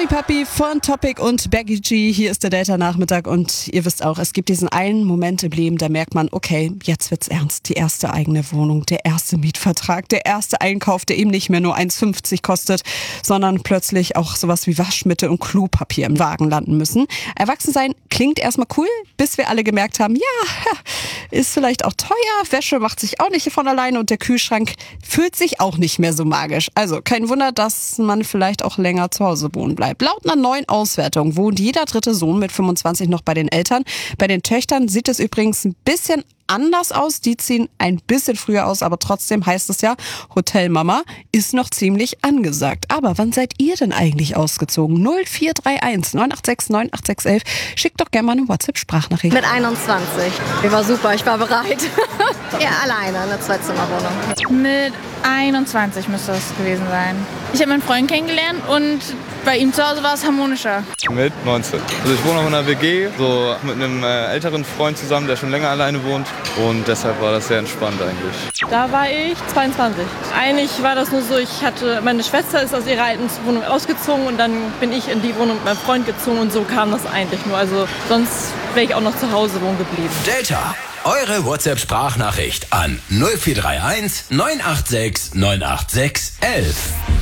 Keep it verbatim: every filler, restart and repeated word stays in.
Sorry Papi von Topic und Becky G. Hier ist der Data-Nachmittag und ihr wisst auch, es gibt diesen einen Moment im Leben, da merkt man, okay, jetzt wird's ernst. Die erste eigene Wohnung, der erste Mietvertrag, der erste Einkauf, der eben nicht mehr nur eins fünfzig kostet, sondern plötzlich auch sowas wie Waschmittel und Klopapier im Wagen landen müssen. Erwachsensein klingt erstmal cool, bis wir alle gemerkt haben, ja, ist vielleicht auch teuer, Wäsche macht sich auch nicht von alleine und der Kühlschrank fühlt sich auch nicht mehr so magisch. Also kein Wunder, dass man vielleicht auch länger zu Hause wohnen bleibt. Laut einer neuen Auswertung wohnt jeder dritte Sohn mit fünfundzwanzig noch bei den Eltern. Bei den Töchtern sieht es übrigens ein bisschen anders aus. Die ziehen ein bisschen früher aus, aber trotzdem heißt es ja, Hotelmama ist noch ziemlich angesagt. Aber wann seid ihr denn eigentlich ausgezogen? null vier drei eins neun acht sechs neun acht sechs eins. Schickt doch gerne mal eine WhatsApp-Sprachnachricht. Mit einundzwanzig. Ich war super, ich war bereit. Ja, alleine, eine Zweizimmerwohnung. Mit einundzwanzig müsste das gewesen sein. Ich habe meinen Freund kennengelernt und bei ihm zu Hause war es harmonischer. Mit neunzehn. Also ich wohne auch in einer W G, so mit einem äh, älteren Freund zusammen, der schon länger alleine wohnt. Und deshalb war das sehr entspannt eigentlich. Da war ich zweiundzwanzig. Eigentlich war das nur so, ich hatte, meine Schwester ist aus ihrer alten Wohnung ausgezogen und dann bin ich in die Wohnung mit meinem Freund gezogen und so kam das eigentlich nur. Also sonst wäre ich auch noch zu Hause wohnen geblieben. Data, eure WhatsApp-Sprachnachricht an null vier drei eins neun acht sechs neun acht sechs eins eins.